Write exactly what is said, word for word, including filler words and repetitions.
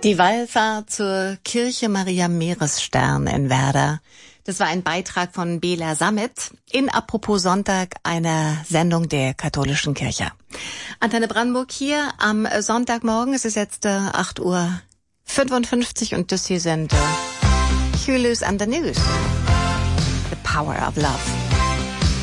Die Wallfahrt zur Kirche Maria Meeresstern in Werder. Das war ein Beitrag von Bela Sammet in Apropos Sonntag, einer Sendung der katholischen Kirche. Antenne Brandenburg hier am Sonntagmorgen. Es ist jetzt äh, acht Uhr fünfundfünfzig und das hier sind äh, Hulu's and the News. The Power of Love.